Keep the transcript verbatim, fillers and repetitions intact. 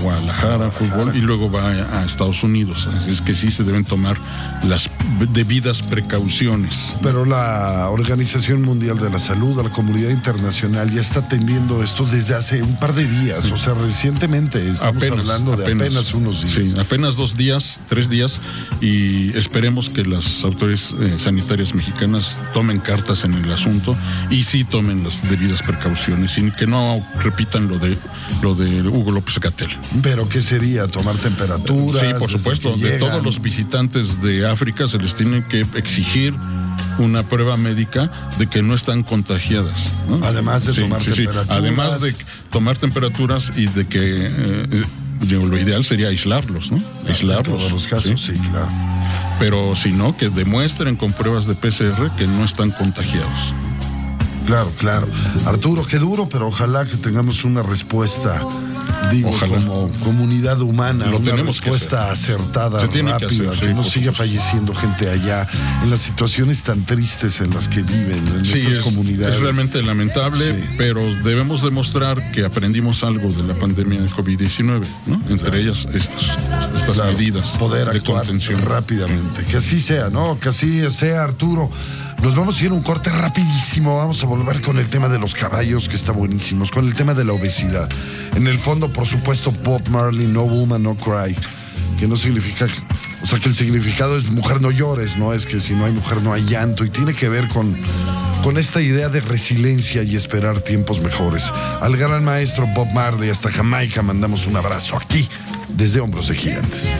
Guadalajara, fútbol, y luego va a, a Estados Unidos. Así es que sí se deben tomar las debidas precauciones. Pero la Organización Mundial de la Salud, la comunidad internacional, ya está atendiendo esto desde hace un par de días. O sea, recientemente estamos apenas, hablando de apenas, apenas unos días. Sí, apenas dos días, tres días, y esperemos que las autoridades eh, sanitarias mexicanas tomen cartas en el asunto y sí tomen las debidas precauciones y que no repitan lo de lo de Hugo López-Gatell. ¿Pero qué sería? ¿Tomar temperaturas? Sí, por supuesto. De llegan. Todos los visitantes de África se les tiene que exigir una prueba médica de que no están contagiadas, ¿no? Además de sí, tomar sí, temperaturas. Sí. Además de tomar temperaturas y de que eh, lo ideal sería aislarlos, ¿no? Aislarlos. En todos los casos, sí, sí, claro. Pero si no, que demuestren con pruebas de P C R que no están contagiados. Claro, claro. Arturo, qué duro, pero ojalá que tengamos una respuesta, digo, ojalá. Como comunidad humana, Lo una respuesta acertada, rápida, que, hacer, que sí, no siga falleciendo gente allá en las situaciones tan tristes en las que viven, en sí, esas es, comunidades. Es realmente lamentable, sí. Pero debemos demostrar que aprendimos algo de la pandemia de COVID diecinueve, ¿no? Entre claro. ellas estas, estas claro. medidas Poder de actuar contención rápidamente. Que así sea, ¿no? Que así sea, Arturo. Nos vamos a ir a un corte rapidísimo. Vamos a volver con el tema de los caballos, que está buenísimo, con el tema de la obesidad. En el fondo, por supuesto, Bob Marley, No Woman, No Cry, que no significa, o sea, que el significado es mujer no llores, no es que si no hay mujer no hay llanto, y tiene que ver con, con esta idea de resiliencia y esperar tiempos mejores. Al gran maestro Bob Marley hasta Jamaica mandamos un abrazo aquí, desde Hombros de Gigantes.